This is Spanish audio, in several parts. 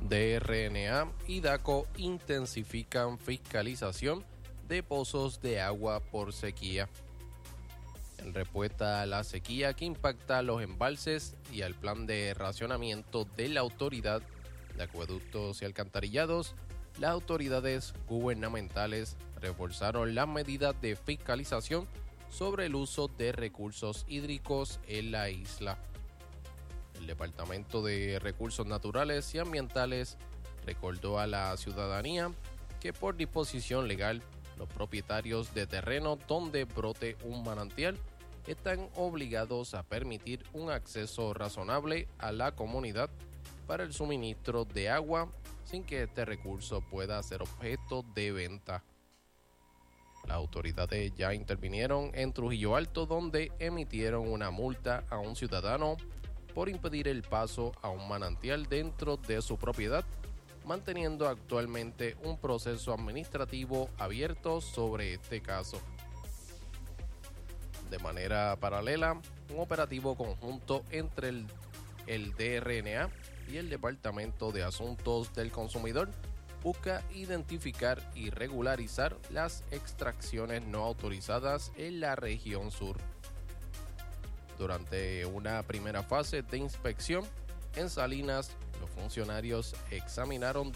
DRNA y DACO intensifican fiscalización de pozos de agua por sequía. En respuesta a la sequía que impacta a los embalses y al plan de racionamiento de la Autoridad de Acueductos y Alcantarillados, las autoridades gubernamentales reforzaron las medidas de fiscalización sobre el uso de recursos hídricos en la isla. El Departamento de Recursos Naturales y Ambientales recordó a la ciudadanía que por disposición legal, los propietarios de terreno donde brote un manantial están obligados a permitir un acceso razonable a la comunidad para el suministro de agua sin que este recurso pueda ser objeto de venta. Las autoridades ya intervinieron en Trujillo Alto, donde emitieron una multa a un ciudadano por impedir el paso a un manantial dentro de su propiedad, manteniendo actualmente un proceso administrativo abierto sobre este caso. De manera paralela, un operativo conjunto entre el DRNA y el Departamento de Asuntos del Consumidor busca identificar y regularizar las extracciones no autorizadas en la región sur. Durante una primera fase de inspección en Salinas, los funcionarios examinaron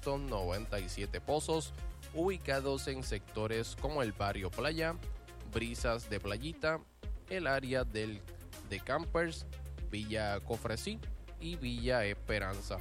297 pozos ubicados en sectores como el barrio Playa, Brisas de Playita, el área de Campers, Villa Cofresí y Villa Esperanza.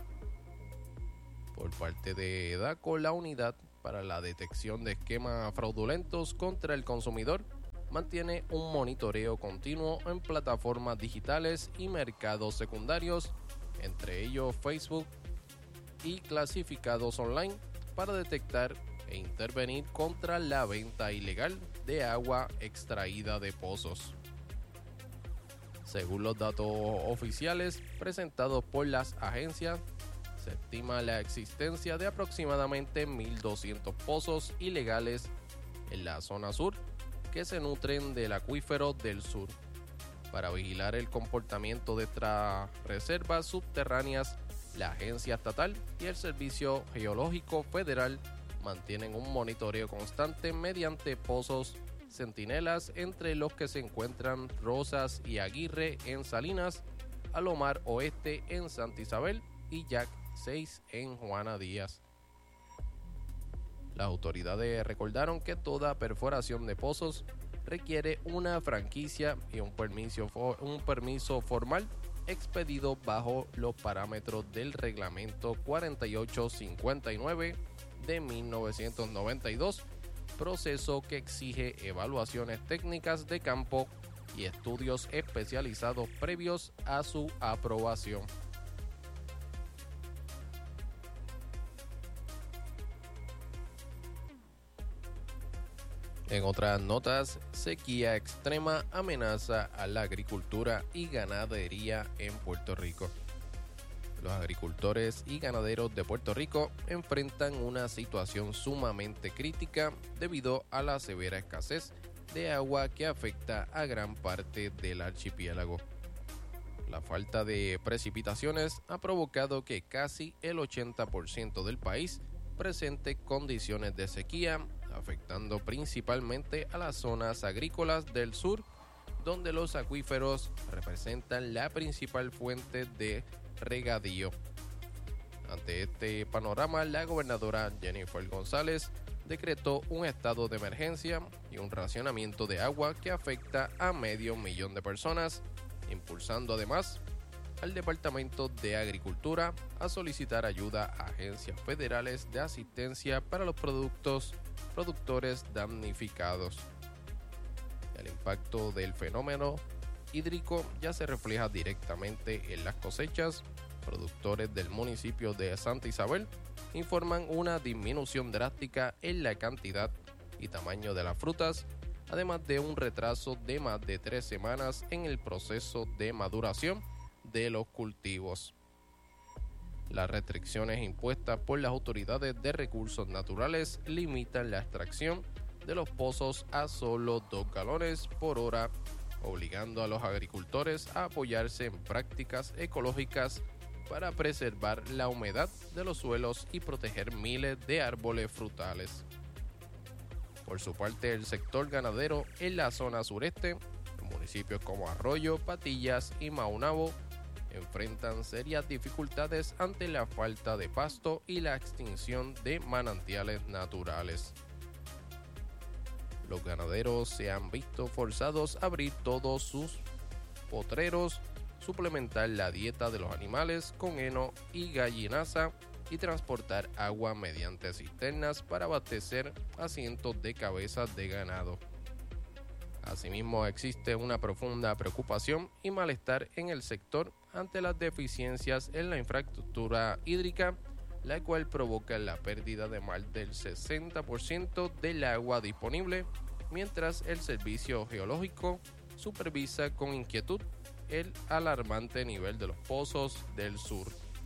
Por parte de DACO, la Unidad para la Detección de Esquemas Fraudulentos contra el Consumidor mantiene un monitoreo continuo en plataformas digitales y mercados secundarios, entre ellos Facebook y clasificados online, para detectar e intervenir contra la venta ilegal de agua extraída de pozos. Según los datos oficiales presentados por las agencias, se estima la existencia de aproximadamente 1.200 pozos ilegales en la zona sur que se nutren del acuífero del sur. Para vigilar el comportamiento de estas reservas subterráneas, la Agencia Estatal y el Servicio Geológico Federal mantienen un monitoreo constante mediante pozos centinelas, entre los que se encuentran Rosas y Aguirre en Salinas, Alomar Oeste en Santa Isabel y Jack 6 en Juana Díaz. Las autoridades recordaron que toda perforación de pozos requiere una franquicia y un permiso formal expedido bajo los parámetros del Reglamento 4859 de 1992, proceso que exige evaluaciones técnicas de campo y estudios especializados previos a su aprobación. En otras notas, sequía extrema amenaza a la agricultura y ganadería en Puerto Rico. Los agricultores y ganaderos de Puerto Rico enfrentan una situación sumamente crítica debido a la severa escasez de agua que afecta a gran parte del archipiélago. La falta de precipitaciones ha provocado que casi el 80% del país presente condiciones de sequía, afectando principalmente a las zonas agrícolas del sur, donde los acuíferos representan la principal fuente de regadío. Ante este panorama, la gobernadora Jennifer González decretó un estado de emergencia y un racionamiento de agua que afecta a 500,000 de personas, impulsando además al Departamento de Agricultura a solicitar ayuda a agencias federales de asistencia para los productores damnificados. El impacto del fenómeno hídrico ya se refleja directamente en las cosechas. Productores del municipio de Santa Isabel informan una disminución drástica en la cantidad y tamaño de las frutas, además de un retraso de más de 3 semanas en el proceso de maduración de los cultivos. Las restricciones impuestas por las autoridades de recursos naturales limitan la extracción de los pozos a solo 2 galones por hora, obligando a los agricultores a apoyarse en prácticas ecológicas para preservar la humedad de los suelos y proteger miles de árboles frutales. Por su parte, el sector ganadero en la zona sureste, en municipios como Arroyo, Patillas y Maunabo, enfrentan serias dificultades ante la falta de pasto y la extinción de manantiales naturales. Los ganaderos se han visto forzados a abrir todos sus potreros, suplementar la dieta de los animales con heno y gallinaza y transportar agua mediante cisternas para abastecer a cientos de cabezas de ganado. Asimismo, existe una profunda preocupación y malestar en el sector ante las deficiencias en la infraestructura hídrica, la cual provoca la pérdida de más del 60% del agua disponible, mientras el Servicio Geológico supervisa con inquietud el alarmante nivel de los pozos del sur.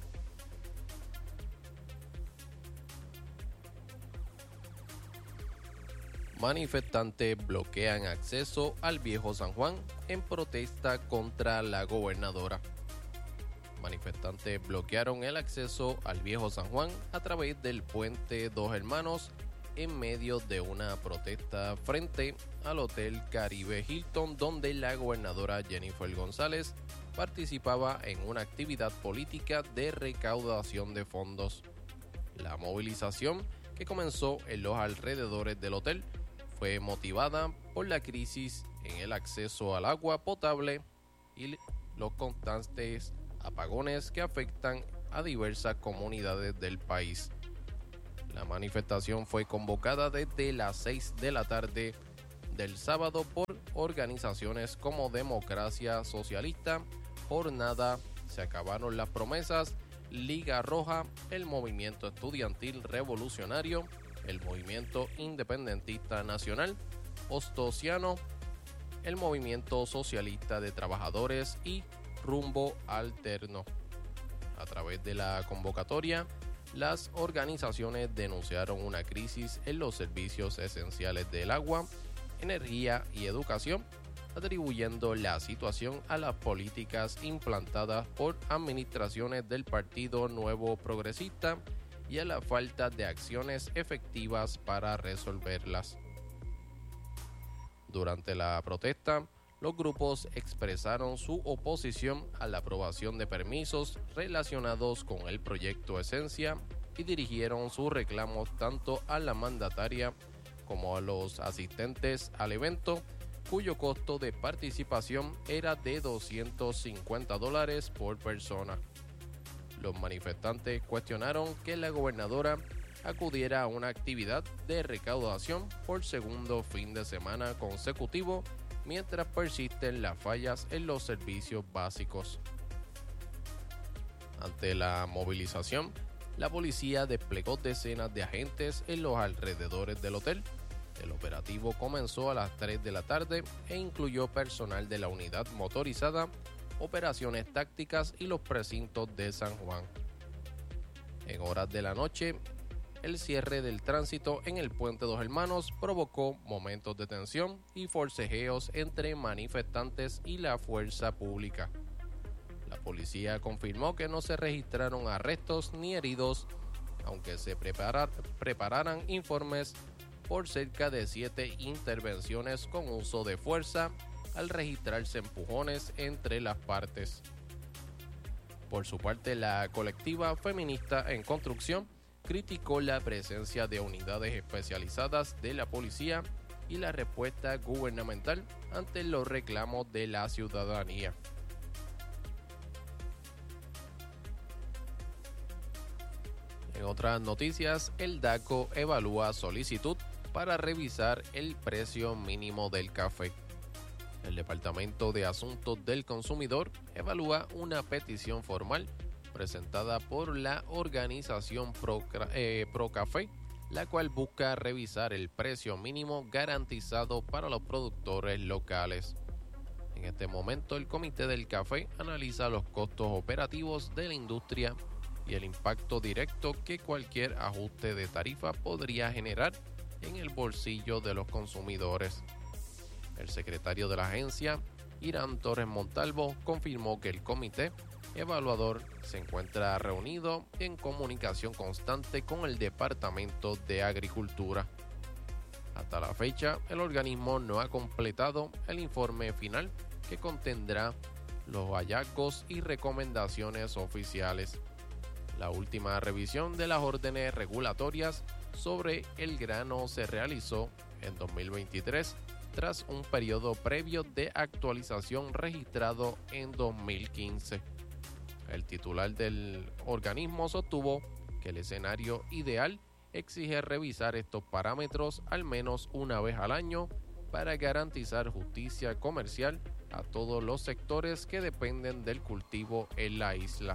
Manifestantes bloquean acceso al Viejo San Juan en protesta contra la gobernadora. Manifestantes bloquearon el acceso al Viejo San Juan a través del puente Dos Hermanos en medio de una protesta frente al Hotel Caribe Hilton, donde la gobernadora Jennifer González participaba en una actividad política de recaudación de fondos. La movilización, que comenzó en los alrededores del hotel, fue motivada por la crisis en el acceso al agua potable y los constantes apagones que afectan a diversas comunidades del país. La manifestación fue convocada desde las 6 de la tarde del sábado por organizaciones como Democracia Socialista, Jornada, Se Acabaron las Promesas, Liga Roja, el Movimiento Estudiantil Revolucionario, el Movimiento Independentista Nacional, Ostosiano, el Movimiento Socialista de Trabajadores y Rumbo Alterno. A través de la convocatoria, las organizaciones denunciaron una crisis en los servicios esenciales del agua, energía y educación, atribuyendo la situación a las políticas implantadas por administraciones del Partido Nuevo Progresista y a la falta de acciones efectivas para resolverlas. Durante la protesta, los grupos expresaron su oposición a la aprobación de permisos relacionados con el proyecto Esencia y dirigieron sus reclamos tanto a la mandataria como a los asistentes al evento, cuyo costo de participación era de $250 por persona. Los manifestantes cuestionaron que la gobernadora acudiera a una actividad de recaudación por segundo fin de semana consecutivo, mientras persisten las fallas en los servicios básicos. Ante la movilización, la policía desplegó decenas de agentes en los alrededores del hotel. El operativo comenzó a las 3 de la tarde e incluyó personal de la unidad motorizada, operaciones tácticas y los precintos de San Juan. En horas de la noche, el cierre del tránsito en el puente Dos Hermanos provocó momentos de tensión y forcejeos entre manifestantes y la fuerza pública. La policía confirmó que no se registraron arrestos ni heridos, aunque se prepararan informes por cerca de 7 intervenciones con uso de fuerza al registrarse empujones entre las partes. Por su parte, la colectiva feminista en construcción criticó la presencia de unidades especializadas de la policía y la respuesta gubernamental ante los reclamos de la ciudadanía. En otras noticias, el DACO evalúa solicitud para revisar el precio mínimo del café. El Departamento de Asuntos del Consumidor evalúa una petición formal presentada por la organización Procafé, la cual busca revisar el precio mínimo garantizado para los productores locales. En este momento, el Comité del Café analiza los costos operativos de la industria y el impacto directo que cualquier ajuste de tarifa podría generar en el bolsillo de los consumidores. El secretario de la agencia, Irán Torres Montalvo, confirmó que el comité evaluador se encuentra reunido en comunicación constante con el Departamento de Agricultura. Hasta la fecha, el organismo no ha completado el informe final que contendrá los hallazgos y recomendaciones oficiales. La última revisión de las órdenes regulatorias sobre el grano se realizó en 2023 tras un periodo previo de actualización registrado en 2015. El titular del organismo sostuvo que el escenario ideal exige revisar estos parámetros al menos una vez al año para garantizar justicia comercial a todos los sectores que dependen del cultivo en la isla.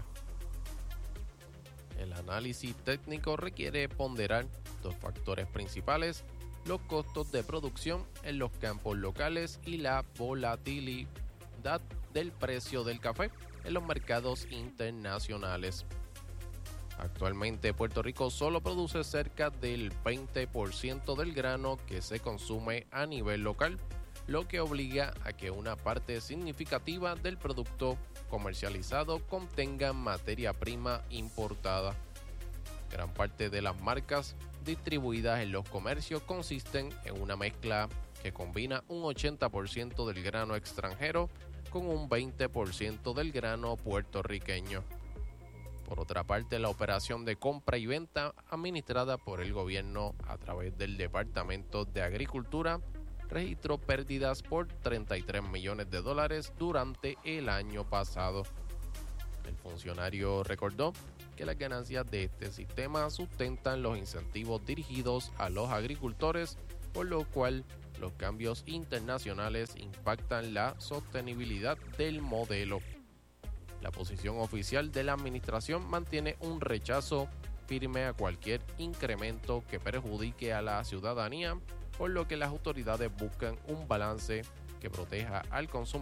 El análisis técnico requiere ponderar dos factores principales: los costos de producción en los campos locales y la volatilidad del precio del café en los mercados internacionales. Actualmente Puerto Rico solo produce cerca del 20% del grano que se consume a nivel local, lo que obliga a que una parte significativa del producto comercializado contenga materia prima importada. Gran parte de las marcas distribuidas en los comercios consisten en una mezcla que combina un 80% del grano extranjero con un 20% del grano puertorriqueño. Por otra parte, la operación de compra y venta administrada por el gobierno a través del Departamento de Agricultura registró pérdidas por $33 millones durante el año pasado. El funcionario recordó que las ganancias de este sistema sustentan los incentivos dirigidos a los agricultores, por lo cual los cambios internacionales impactan la sostenibilidad del modelo. La posición oficial de la administración mantiene un rechazo firme a cualquier incremento que perjudique a la ciudadanía, por lo que las autoridades buscan un balance que proteja al consumidor